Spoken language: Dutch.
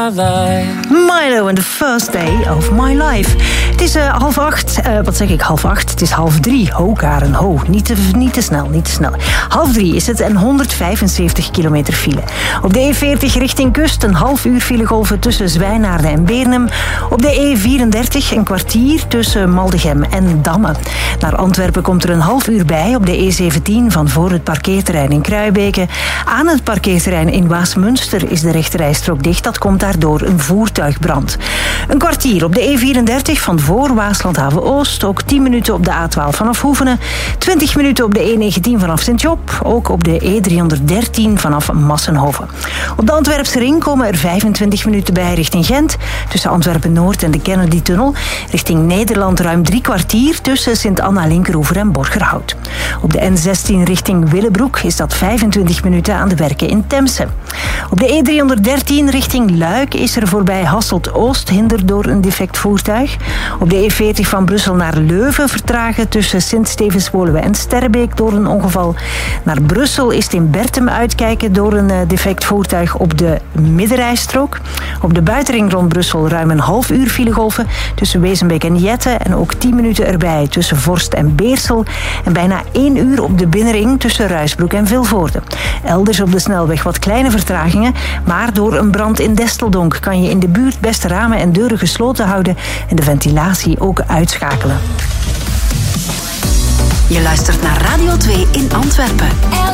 Milo and the First Day of My Life. Het is 7:30. Wat zeg ik? 7:30? Het is 2:30. Ho, Karen, ho. Niet te snel. 2:30 is het en 175 kilometer file. Op de E40 richting kust een half uur filegolven tussen Zwijnaarden en Beernem. Op de E34 een kwartier tussen Maldegem en Damme. Naar Antwerpen komt er een half uur bij op de E17 van voor het parkeerterrein in Kruibeke. Aan het parkeerterrein in Waasmunster is de rechterrijstrook dicht. Dat komt daardoor een voertuigbrand. Een kwartier op de E34 van voor Waaslandhaven Oost. Ook 10 minuten op de A12 vanaf Hoevenen. 20 minuten op de E19 vanaf Sint-Job. Ook op de E313 vanaf Massenhoven. Op de Antwerpse ring komen er 25 minuten bij richting Gent. Tussen Antwerpen-Noord en de Kennedy-tunnel. Richting Nederland ruim 3 kwartier tussen Sint-Anna-Linkeroever en Borgerhout. Op de N16 richting Willebroek is dat 25 minuten aan de werken in Temse. Op de E313 richting Luik is er voorbij Hasselt-Oost hinder door een defect voertuig. Op de E40 van Brussel naar Leuven vertragen tussen Sint-Stevens-Woluwe en Sterrebeek door een ongeval. Naar Brussel is het in Bertem uitkijken door een defect voertuig op de middenrijstrook. Op de buitenring rond Brussel ruim een half uur filegolven tussen Wezenbeek en Jette en ook 10 minuten erbij tussen Vorst en Beersel en bijna 1 uur op de binnenring tussen Ruisbroek en Vilvoorde. Elders op de snelweg wat kleine vertragingen, maar door een brand in Desteldonk kan je in de buurt best ramen en deuren gesloten houden en de ventilatie ook uitschakelen. Je luistert naar Radio 2 in Antwerpen.